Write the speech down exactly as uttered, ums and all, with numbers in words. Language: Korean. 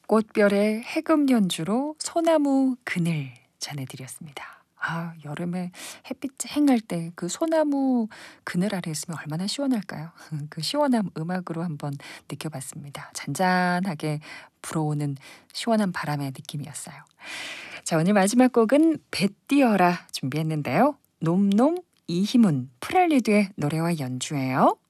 꽃별의 해금 연주로 소나무 그늘 전해드렸습니다. 아, 여름에 햇빛 쨍할 때 그 소나무 그늘 아래 있으면 얼마나 시원할까요? 그 시원한 음악으로 한번 느껴봤습니다. 잔잔하게 불어오는 시원한 바람의 느낌이었어요. 자, 오늘 마지막 곡은 배 띄어라 준비했는데요. 놈놈 이희문 프렐리드의 노래와 연주예요.